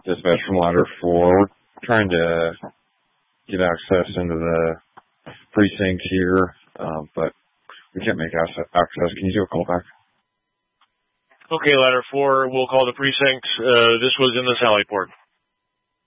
Dispatch from ladder 4. We're trying to get access into the precinct here, but we can't make access. Can you do a call back? Okay, ladder 4, we'll call the precinct. This was in the Sally port.